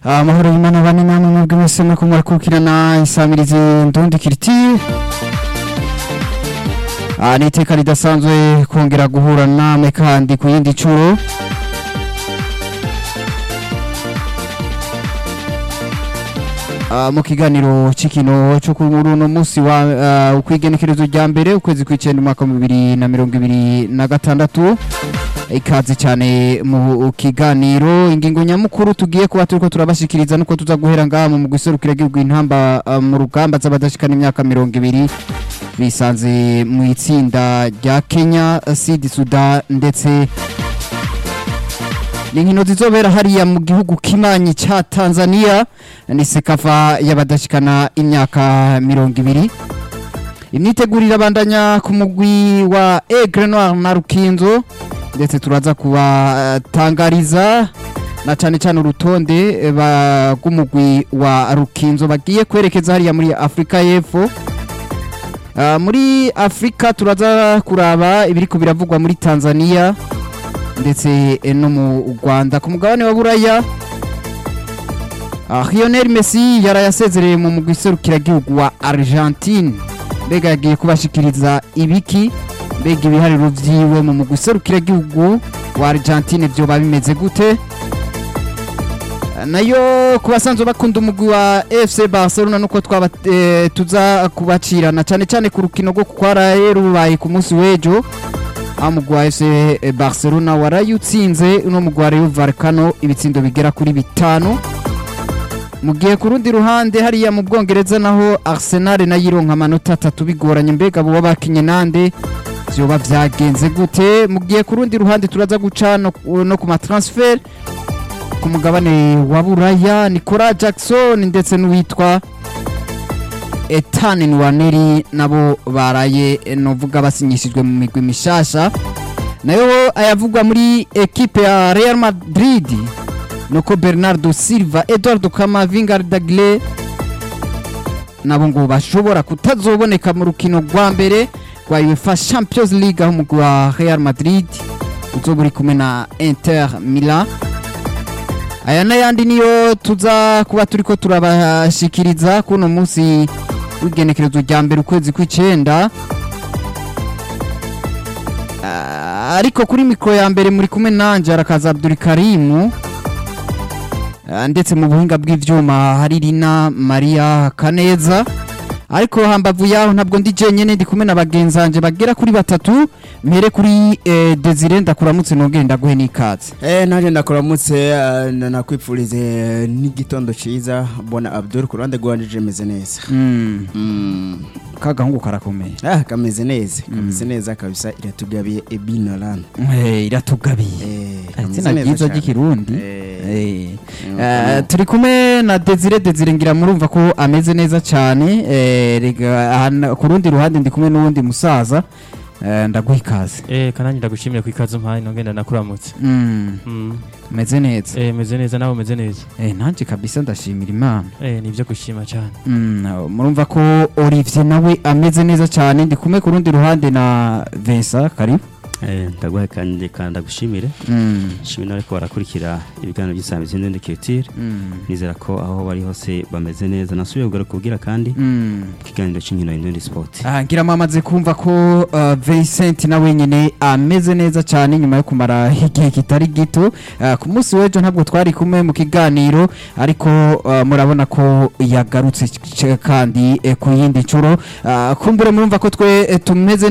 amahoro y'Imana bane namwe mwebwe mwese muriko murakurikirana insamirizi Ndundi Culture. Ni iteka ridasanzwe kongera guhura namwe kandi ku yindi ncuro. Mu kiganiro c'ikino cyo kuri uno musi wa ukwigenekerezo rya mbere ukwezi kw'icenda umwaka wa 2026. Ikaze cyane mu kiganiro ingingo nyamukuru tugiye kuba turiko turabashikiriza nuko tuza guhera ngaha mu guserukira gihugu intamba mu rugamba z'abadashikana imyaka 20 bisanze mu itsinda rya Kenya, Sud Sudan ndetse n'inkino zizobera hariya mu gihugu kimanyi ca Tanzania ni Sekafa y'abadashikana imyaka 20. Imyitegurira bandanya ku mugwi wa Aigle Noir na Rukinzo ndetse turaza kubatangariza na cyane cyane urutonde rw'umugwi wa Rukinzo bagiye kwerekeza hariya muri Afrika y'Epfo. Muri Afrika turaza kuraba ibiriko biravugwa muri Tanzania ndetse no mu Rwanda. Ku mugabane wa Buraya Lionel Messi yarayasezereye mu mugwi serukiragihugu wa Argentine. Mbega yagiye kubashikiriza ibiki? Mbega ibihariro vyiwe mu mugwi serukiragihugu wa Argentine vyoba bimeze gute? Nayo kubasanzwe bakunda umugwi wa FC Barcelona nuko tuza kubacirana cyane cyane ku rukino rwo kwara rubaye ku munsi w'ejo. Umugwi wa FC Barcelona warayutsinze uno mugwi wa Rayo Vallecano ibitsindo bigera kuri 5. Mugiye ku rundi ruhande hariya mu Bwongereza naho Arsenal na yironka amanota 3 bigoranye. Mbega bo bakinye nande vyoba vyagenze gute? Mugiye ku rundi ruhande turaza gucana no ku matransfer ku mugabane wa Buraya. Nicolas Jackson ndetse n'uwitwa Ethan Nwaneri nabo baraye novuga basinyishijwe mu migwi mishasha. Nayo ayavugwa muri equipe ya Real Madrid nuko Bernardo Silva, Eduardo Camavinga, Dagle nabo ngo bashobora kutazoboneka mu rukino rwa mbere rwa UEFA Champions League aho umugwi wa Real Madrid uzoburi kumwe na Inter Milan. Aya n'ayandi niyo tuza kuba turiko turabashikiriza kuno munsi w'igenekerezo rya mbere ukwezi kw'icenda. Ariko kuri mikro ya mbere muri kumwe nanje arakaza Abdul Karim ndetse mu buhinga bw'ivyuma hari Rina Maria Kaneza. Ariko hambavu yaho ntabwo ndi jenyene ndi kumwe na bagenzanje bagera kuri 3. Mpere kuri Desire ndakuramutse nogenda guhe n'ikaze. Naje ndakuramutse nakwipfurize n'igitondo ciza bona Abdul kurande gwanje meze neza. Kagahungu karakomeye. Kameze neza. Kameze neza kabisa iratugabiye Ebinoland. Iratugabiye. Ati gizo gikirundi. Turi kumwe na Desire ngira murumva ko ameze neza cyane. Ku rundi ruhande ndi kumwe n'uwundi musaza. Ndaguha ikaze. Kananyi ndagushimira ku ikaze mpaye nongenda nakuramutse. Meze neza. Meze neza nawe meze neza. Nanje kabisa ndashimira Imana. Nivyo gushima cyane. Murumva ko Olivier nawe ameze neza cyane. Ndi kumwe ku rundi ruhande na Vincent karibu. Ndaguha kandi ndagushimire. Shimira ariko barakurikira ibiganiro by'Insamirizi Ndundi Culture. Nizera ko aho bari hose bameze neza. Nasubiye kugaruka kubwira kandi ikiganiro cy'inkino Ndundi Sport. Ngira mamaze kumva ko Vincent nawe nyene ameze neza cyane nyuma yo kumara igihe kitari gito. Ku munsi w'ejo ntabwo twari kumwe mu kiganiro ariko murabona ko yagarutse kandi ku yindi ncuro. Kumbure murumva ko twe tumeze